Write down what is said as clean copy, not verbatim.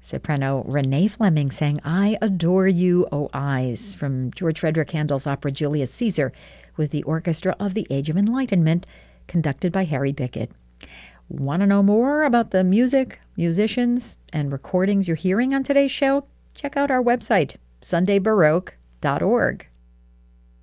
Soprano Renee Fleming sang I Adore You, O Eyes from George Frederick Handel's opera Julius Caesar with the Orchestra of the Age of Enlightenment, conducted by Harry Bickett. Want to know more about the music, musicians, and recordings you're hearing on today's show? Check out our website, sundaybaroque.org.